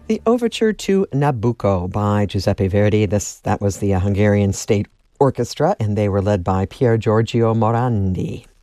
The Overture to Nabucco by Giuseppe Verdi. That was the Hungarian State Orchestra, and they were led by Pier Giorgio Morandi.